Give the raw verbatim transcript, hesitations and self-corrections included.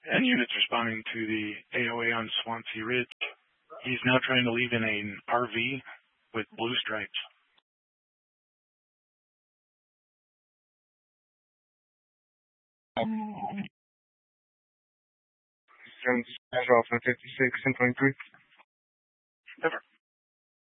and units responding to the A O A on Swansea Ridge. He's now trying to leave in an R V with blue stripes. Alpha fifty-six, ten twenty-three. Never.